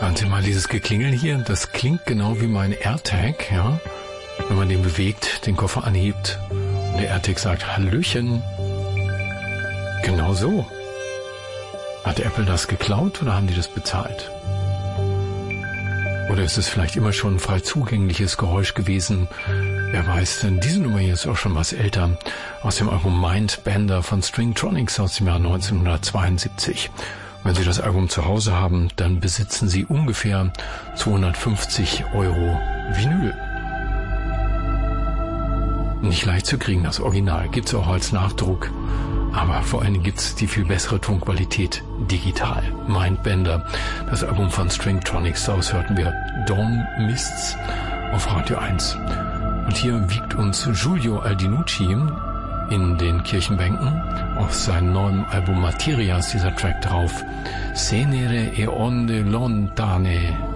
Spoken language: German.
Hören Sie mal dieses Geklingel hier, das klingt genau wie mein AirTag, ja. Wenn man den bewegt, den Koffer anhebt und der AirTag sagt Hallöchen. Genau so. Hat Apple das geklaut oder haben die das bezahlt? Oder ist es vielleicht immer schon ein frei zugängliches Geräusch gewesen? Wer weiß, denn diese Nummer hier ist auch schon was älter. Aus dem Album Mindbender von Stringtronics aus dem Jahr 1972. Wenn Sie das Album zu Hause haben, dann besitzen Sie ungefähr 250 € Vinyl. Nicht leicht zu kriegen, das Original. Gibt's auch als Nachdruck. Aber vor allen Dingen gibt's die viel bessere Tonqualität digital. Mindbender, das Album von Stringtronics. Daraus hörten wir Dawn Mists auf Radio 1. Und hier wiegt uns Giulio Aldinucci in den Kirchenbänken. Auf seinem neuen Album Materia ist dieser Track drauf. Cenere e onde lontane.